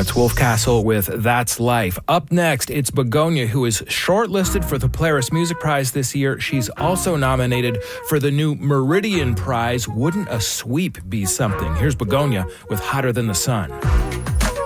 That's Wolf Castle with That's Life. Up next, it's Begonia, who is shortlisted for the Polaris Music Prize this year. She's also nominated for the new Meridian Prize. Wouldn't a sweep be something? Here's Begonia with Hotter Than the Sun.